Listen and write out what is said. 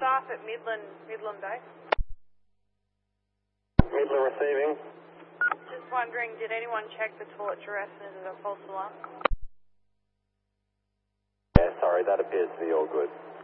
staff at Midland Base. Midland receiving. Just wondering, did anyone check the toilet dress and is it a false alarm? Yeah, sorry, that appears to be all good.